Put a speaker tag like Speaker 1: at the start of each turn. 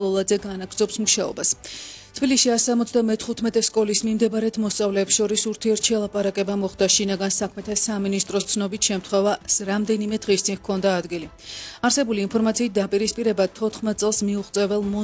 Speaker 1: ლოლაძე განაგრძობს მუშაობას. თბილისში 175 სკოლის მიმდებარედ მოსწავლეებს შორის ურთიერთშელაპარაკება მოხდა. შინაგან საქმეთა სამინისტროს ცნობით შემთხვევა რამდენიმე დღის წინ ჰქონდა ადგილი. არსებული ინფორმაციით დაპირისპირება 14 წელს მიუღწეվել